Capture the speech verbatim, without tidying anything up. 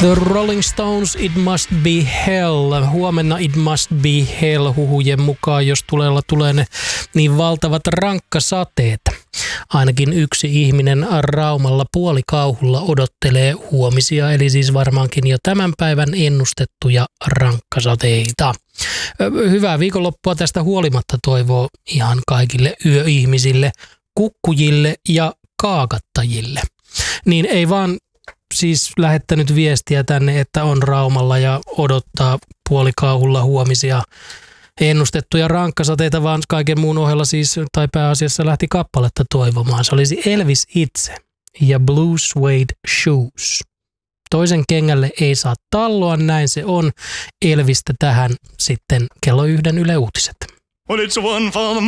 The Rolling Stones, It Must Be Hell. Huomenna It Must Be Hell huhujen mukaan, jos tulella tulee ne niin valtavat rankkasateet. Ainakin yksi ihminen Raumalla puolikauhulla odottelee huomisia, eli siis varmaankin jo tämän päivän ennustettuja rankkasateita. Hyvää viikonloppua tästä huolimatta toivoo ihan kaikille yöihmisille, kukkujille ja kaakattajille. Niin ei vaan siis lähettänyt viestiä tänne, että on Raumalla ja odottaa puolikauhulla huomisia ennustettuja rankkasateita, vaan kaiken muun ohella siis, tai pääasiassa lähti kappaletta toivomaan. Se olisi Elvis itse ja Blue Suede Shoes. Toisen kengälle ei saa talloa, näin se on. Elvistä tähän sitten kello yhden Yle Uutiset. Well, it's one for the